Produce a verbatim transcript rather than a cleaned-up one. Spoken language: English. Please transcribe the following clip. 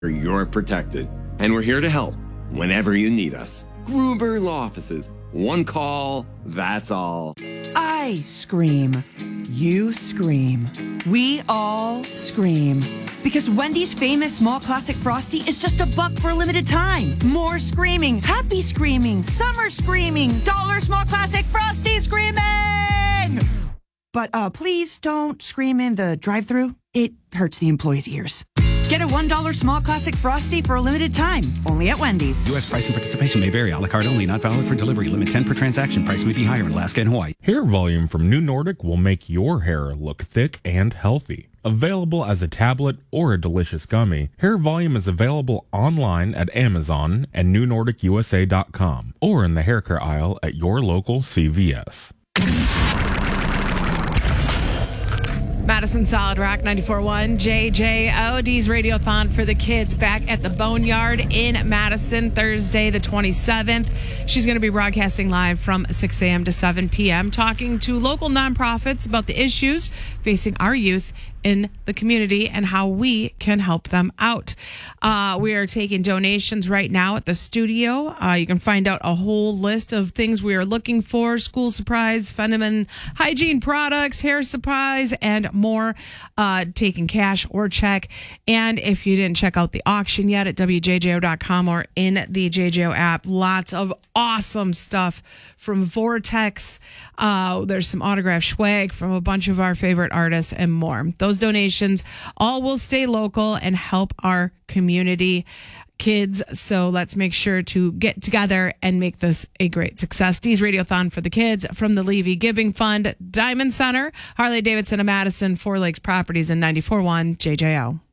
You're protected, and we're here to help whenever you need us. Gruber Law Offices. One call, that's all. I scream. You scream. We all scream. Because Wendy's famous small classic Frosty is just a buck for a limited time. More screaming, happy screaming, summer screaming, dollar small classic Frosty screaming! But uh, please don't scream in the drive-thru. It hurts the employees' ears. Get a one dollar small classic Frosty for a limited time, only at Wendy's. U S price and participation may vary. A la carte only, not valid for delivery. Limit ten per transaction. Price may be higher in Alaska and Hawaii. Hair volume from New Nordic will make your hair look thick and healthy. Available as a tablet or a delicious gummy, Hair Volume is available online at Amazon and new nordic u s a dot com or in the hair care aisle at your local C V S. Madison Solid Rock ninety-four point one J J O D's Radiothon for the kids back at the Boneyard in Madison Thursday the twenty-seventh. She's going to be broadcasting live from six a.m. to seven p.m. talking to local nonprofits about the issues facing our youth in the community and how we can help them out. Uh, we are taking donations right now at the studio. Uh, you can find out a whole list of things we are looking for: school supplies, feminine hygiene products, hair supplies, and more. Uh, taking cash or check. And if you didn't check out the auction yet at w j j o dot com or in the J J O app, lots of awesome stuff from Vortex. Uh, there's some autographed swag from a bunch of our favorite artists and more. Those donations all will stay local and help our community kids. So let's make sure to get together and make this a great success. D's Radiothon for the kids from the Levy Giving Fund, Diamond Center, Harley Davidson of Madison, Four Lakes Properties, and ninety-four point one J J O.